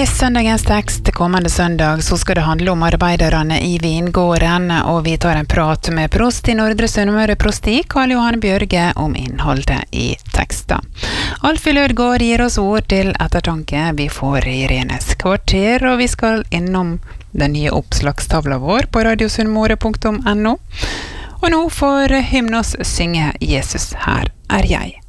I søndagens tekst kommende søndag så skal det handle om arbeiderne I vingården, og vi tar en prat med prost I Nordre Sunnmøre prosti, Karl Johan Bjørge, om innholdet I teksten. Alfie Lødgaard gir oss ord til ettertanke. Vi får Irenes kvarter, og vi skal innom den nye oppslagstavla vår på radiosunnmøre.no. Og nå får Hymnos synge Jesus, her jeg.